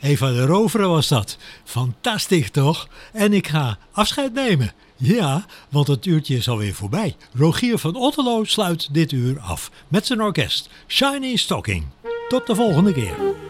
Eva de Rovere was dat. Fantastisch toch? En ik ga afscheid nemen. Ja, want het uurtje is alweer voorbij. Rogier van Otterlo sluit dit uur af met zijn orkest Shiny Stocking. Tot de volgende keer.